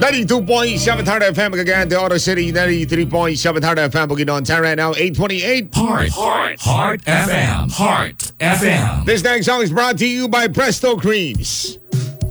92.7 Heart FM, Cagayan de Oro City, 93.7 Heart FM, Bukidnon. Time right now, 8:28. Heart FM. This next song is brought to you by Presto Creams.